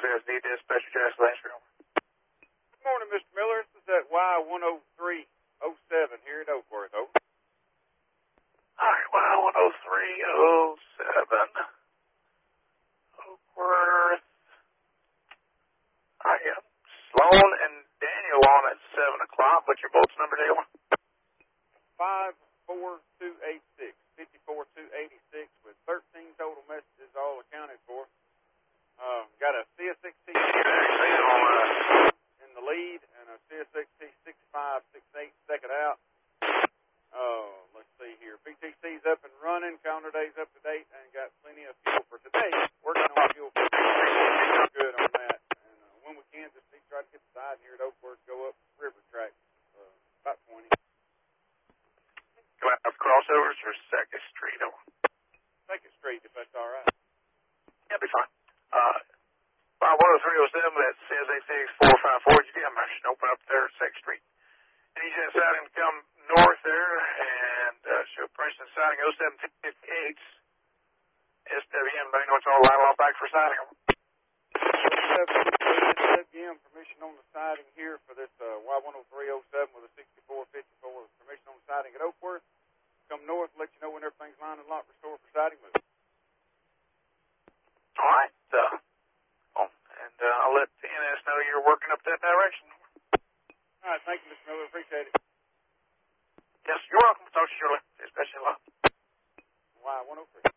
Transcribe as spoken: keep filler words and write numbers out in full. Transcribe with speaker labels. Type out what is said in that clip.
Speaker 1: says D Dispatcher Jazz Glassroom.
Speaker 2: Good morning, Mister Miller. This is at Y one oh three oh seven here at Oakworth. Over.
Speaker 1: All right, Y one oh three oh seven. Oakworth. I am Sloan and Daniel on at seven o'clock. What's your bolts number, Dale?
Speaker 2: five four two eight six, five four two eight six with thirteen total messages all accounted for. Uh, got a C S X T in the lead and a C S X T six five six eight second out. Uh, let's see here. B T C's up and running. Calendar day's up to date and got plenty of fuel for today. Working on fuel for today. Good on that. And uh, when we can, just try to get the side here at Oakworth, go up river track, uh, about twenty.
Speaker 1: Go out of crossovers or second Street?
Speaker 2: second Street, if that's all right.
Speaker 1: That'll be fine. Uh, Y one oh three oh seven, that says A six four five four. You get my open up there at second Street. And he's inside him come north there and uh, show Princeton siding oh seven fifty-eight. S W M, they know it's all line off back for siding them.
Speaker 2: S W M, permission on the siding here for this uh, Y one oh three oh seven with a sixty-four fifty-four. Permission on the siding at Oakworth. Come north, let you know when everything's lined and locked, restored for siding move.
Speaker 1: All right. Uh, oh, and uh, I'll let N S know you're working up that direction.
Speaker 2: All right, thank you, Mister Miller. Appreciate it.
Speaker 1: Yes, you're welcome. Talk to you shortly. Especially a lot.
Speaker 2: Y one oh three.